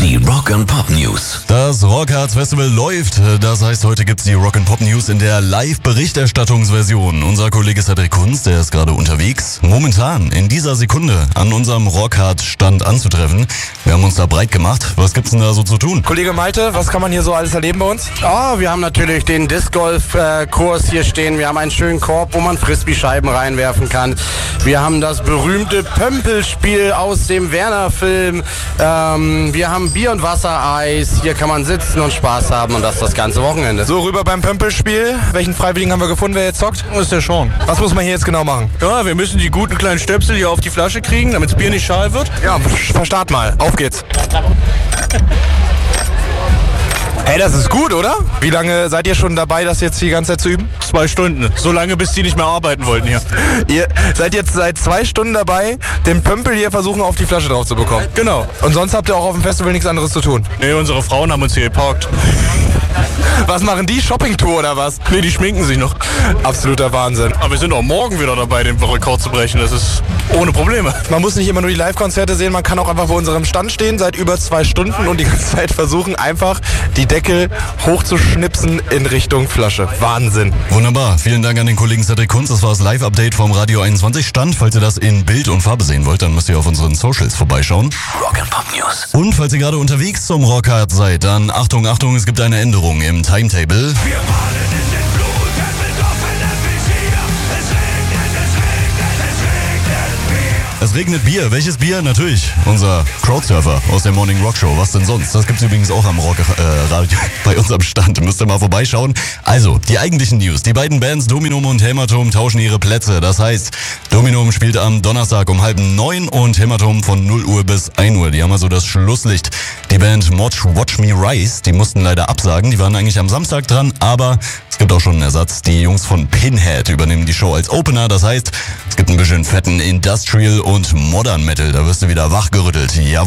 Die Rock & Pop News. Das Rockharz Festival läuft. Das heißt, heute gibt's die Rock & Pop News in der Live-Berichterstattungsversion. Unser Kollege Cedric Kunz, der ist gerade unterwegs, momentan in dieser Sekunde an unserem Rockharz-Stand anzutreffen. Wir haben uns da breit gemacht. Was gibt's denn da so zu tun? Kollege Malte, was kann man hier so alles erleben bei uns? Wir haben natürlich den Disc-Golf-Kurs hier stehen. Wir haben einen schönen Korb, wo man Frisbee-Scheiben reinwerfen kann. Wir haben das berühmte Pömpelspiel aus dem Werner-Film. Wir haben Bier- und Wassereis. Hier kann man sitzen und Spaß haben und das ganze Wochenende. So, rüber beim Pömpelspiel. Welchen Freiwilligen haben wir gefunden, wer jetzt zockt? Das ist der Sean. Was muss man hier jetzt genau machen? Ja, wir müssen die guten kleinen Stöpsel hier auf die Flasche kriegen, damit das Bier nicht schal wird. Ja, verstart mal. Auf geht's. Hey, das ist gut, oder? Wie lange seid ihr schon dabei, das jetzt die ganze Zeit zu üben? 2 Stunden. So lange, bis die nicht mehr arbeiten wollten hier. Ihr seid jetzt seit 2 Stunden dabei, den Pömpel hier versuchen, auf die Flasche drauf zu bekommen. Genau. Und sonst habt ihr auch auf dem Festival nichts anderes zu tun? Nee, unsere Frauen haben uns hier geparkt. Was machen die? Shoppingtour oder was? Nee, die schminken sich noch. Absoluter Wahnsinn. Aber wir sind auch morgen wieder dabei, den Rekord zu brechen. Das ist ohne Probleme. Man muss nicht immer nur die Live-Konzerte sehen, man kann auch einfach vor unserem Stand stehen, seit über 2 Stunden und die ganze Zeit versuchen, einfach die Deckel hochzuschnipsen in Richtung Flasche. Wahnsinn. Wunderbar. Vielen Dank an den Kollegen Cedric Kunz. Das war das Live-Update vom Radio 21 Stand. Falls ihr das in Bild und Farbe sehen wollt, dann müsst ihr auf unseren Socials vorbeischauen. Rock & Pop News. Und falls ihr gerade unterwegs zum Rockharz seid, dann Achtung, Achtung, es gibt eine Änderung im Timetable. Wir malen in den Blut, mit offenem Visier. Es regnet Bier. Welches Bier? Natürlich unser Crowdsurfer aus der Morning Rock Show. Was denn sonst? Das gibt's übrigens auch am Radio bei uns am Stand. Müsst ihr mal vorbeischauen. Also, die eigentlichen News. Die beiden Bands Dominum und Hämatom tauschen ihre Plätze. Das heißt, Dominum spielt am Donnerstag um 8:30 und Hämatom von 0 Uhr bis 1 Uhr. Die haben also das Schlusslicht. Die Band Watch Me Rise, die mussten leider absagen. Die waren eigentlich am Samstag dran, aber es gibt auch schon einen Ersatz. Die Jungs von Pinhead übernehmen die Show als Opener. Das heißt, es gibt ein bisschen fetten Industrial und Modern Metal. Da wirst du wieder wachgerüttelt. Jawohl.